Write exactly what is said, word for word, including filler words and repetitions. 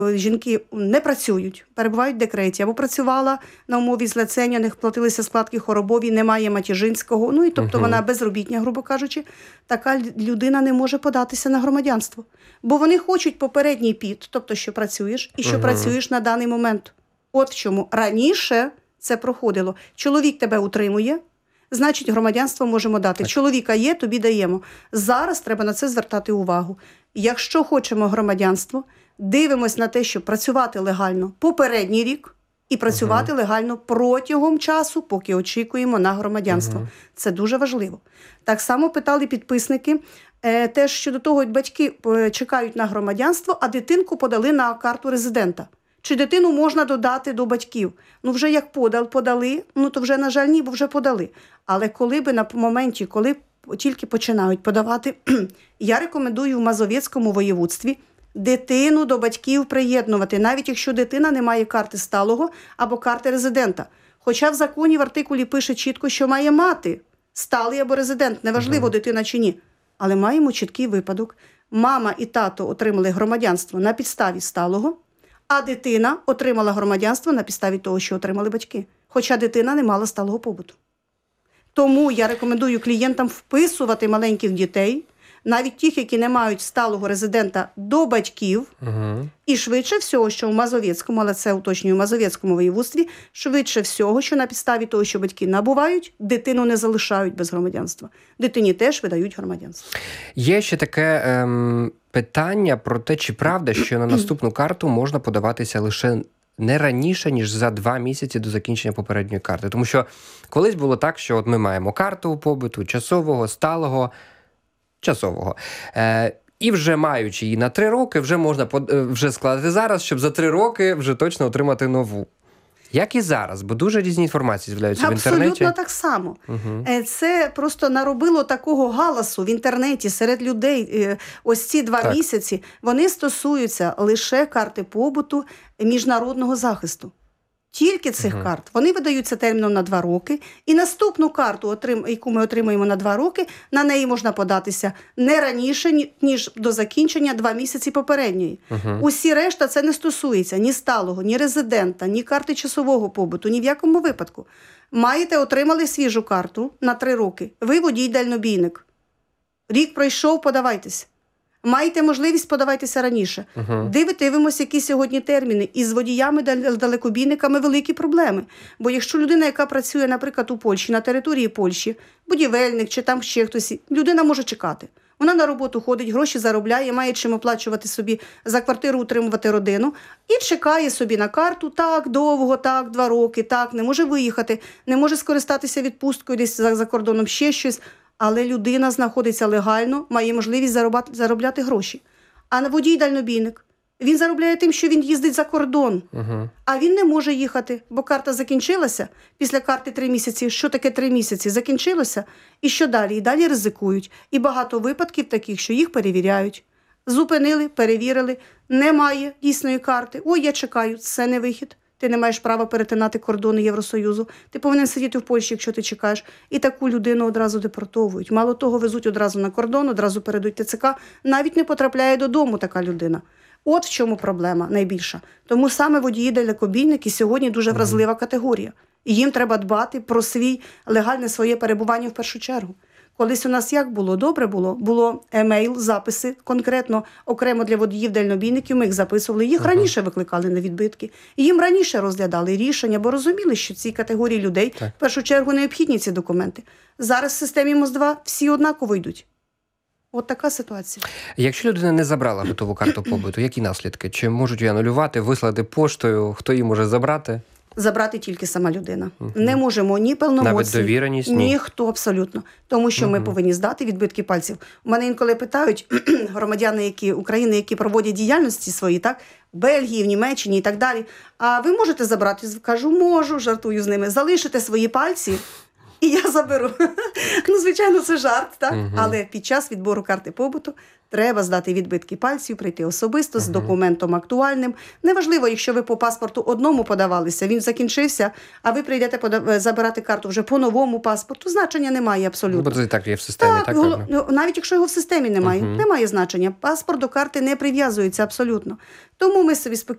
жінки не працюють, перебувають в декреті, або працювала на умові злецення, не платилися складки хоробові, немає матіжинського, ну і тобто Мгм. вона безробітня, грубо кажучи, така лю- людина не може податися на громадянство. Бо вони хочуть попередній під, тобто що працюєш, і що Мгм. працюєш на даний момент. От в чому. Раніше це проходило. Чоловік тебе утримує, значить громадянство можемо дати. Чоловіка є, тобі даємо. Зараз треба на це звертати увагу. Якщо хочемо громадянство, дивимось на те, щоб працювати легально попередній рік і працювати легально протягом часу, поки очікуємо на громадянство. Мгм. Це дуже важливо. Так само питали підписники е, теж щодо того, як батьки е, чекають на громадянство, а дитинку подали на карту резидента. Чи дитину можна додати до батьків? Ну, вже як подал, подали, ну то вже, на жаль, ні, бо вже подали. Але коли би на моменті, коли тільки починають подавати, я рекомендую в Мазовецькому воєводстві дитину до батьків приєднувати, навіть якщо дитина не має карти сталого або карти резидента. Хоча в законі в артикулі пише чітко, що має мати сталий або резидент, неважливо, Мгм. дитина чи ні. Але маємо чіткий випадок. Мама і тато отримали громадянство на підставі сталого, а дитина отримала громадянство на підставі того, що отримали батьки. Хоча дитина не мала сталого побуту. Тому я рекомендую клієнтам вписувати маленьких дітей, навіть тих, які не мають сталого резидента, до батьків. Мгм. І швидше всього, що в Мазовецькому, але це уточнюю, в Мазовецькому воєводстві, швидше всього, що на підставі того, що батьки набувають, дитину не залишають без громадянства. Дитині теж видають громадянство. Є ще таке ем, питання про те, чи правда, що на наступну карту можна подаватися лише не раніше, ніж за два місяці до закінчення попередньої карти. Тому що колись було так, що от ми маємо карту побуту часового, сталого, часового. Е, і вже маючи її на три роки, вже можна под- е, вже складати зараз, щоб за три роки вже точно отримати нову. Як і зараз, бо дуже різні інформації з'являються в інтернеті. Абсолютно так само. Угу. Е, Це просто наробило такого галасу в інтернеті серед людей. Е, Ось ці два Так. місяці, вони стосуються лише карти побуту міжнародного захисту. Тільки цих Мгм. карт. Вони видаються терміном на два роки. І наступну карту, отрим- яку ми отримаємо на два роки, на неї можна податися не раніше, ні- ніж до закінчення два місяці попередньої. Угу. Усі решта це не стосується ні сталого, ні резидента, ні карти часового побуту, ні в якому випадку. Маєте, отримали свіжу карту на три роки. Ви водій-дальнобійник. Рік пройшов, подавайтесь. Маєте можливість, подавайтеся раніше. Угу. Диви- Дивимося, які сьогодні терміни. І з водіями-далекобійниками великі проблеми. Бо якщо людина, яка працює, наприклад, у Польщі, на території Польщі, будівельник чи там ще хтось, людина може чекати. Вона на роботу ходить, гроші заробляє, має чим оплачувати собі за квартиру, утримувати родину. І чекає собі на карту так, довго, так, два роки, так, не може виїхати, не може скористатися відпусткою десь за, за кордоном, ще щось. Але людина знаходиться легально, має можливість заробляти, заробляти гроші. А на водій-дальнобійник, він заробляє тим, що він їздить за кордон. Угу. А він не може їхати, бо карта закінчилася. Після карти три місяці. Що таке три місяці? Закінчилося. І що далі? І далі ризикують. І багато випадків таких, що їх перевіряють. Зупинили, перевірили. Немає дійсної карти. Ой, я чекаю. Це не вихід. Ти не маєш права перетинати кордони Євросоюзу. Ти повинен сидіти в Польщі, якщо ти чекаєш. І таку людину одразу депортовують. Мало того, везуть одразу на кордон, одразу передуть ТЦК. Навіть не потрапляє додому така людина. От в чому проблема найбільша. Тому саме водії-далекобійники сьогодні дуже вразлива категорія. І їм треба дбати про свій легальне своє перебування в першу чергу. Колись у нас як було? Добре було. Було емейл, записи, конкретно окремо для водіїв-дальнобійників, ми їх записували. Їх Ага. раніше викликали на відбитки. І їм раніше розглядали рішення, бо розуміли, що цій категорії людей Так. в першу чергу необхідні ці документи. Зараз в системі МОЗ-два всі однаково йдуть. От така ситуація. Якщо людина не забрала готову карту побуту, які наслідки? Чи можуть її анулювати, вислати поштою? Хто її може забрати? Забрати тільки сама людина. Мгм. Не можемо ні Навіть повномочні, довіреність? Ні. ніхто абсолютно. Тому що ми Мгм. повинні здати відбитки пальців. У мене інколи питають громадяни, які України, які проводять діяльності свої, так, в Бельгії, в Німеччині і так далі. А ви можете забрати? Кажу, можу, жартую з ними. Залишите свої пальці, і я заберу. Ну, звичайно, це жарт, так? Мгм. Але під час відбору карти побуту треба здати відбитки пальців, прийти особисто з Мгм. документом актуальним. Неважливо, якщо ви по паспорту одному подавалися, він закінчився, а ви прийдете пода- забирати карту вже по новому паспорту, значення немає Ну, абсолютно. бо це і так є в системі, так? Так, голо- певно? ну, навіть якщо його в системі немає, Мгм. немає значення. Паспорт до карти не прив'язується абсолютно. Тому ми собі спокійно